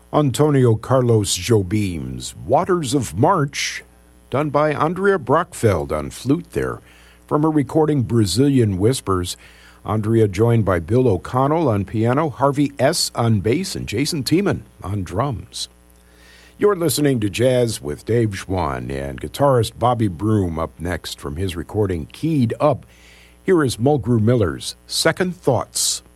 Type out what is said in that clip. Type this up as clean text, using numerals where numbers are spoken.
Antonio Carlos Jobim's Waters of March, done by Andrea Brockfeld on flute there. From her recording Brazilian Whispers, Andrea joined by Bill O'Connell on piano, Harvey S. on bass, and Jason Tiemann on drums. You're listening to Jazz with Dave Schwann, and guitarist Bobby Broom up next from his recording Keyed Up. Here is Mulgrew Miller's Second Thoughts.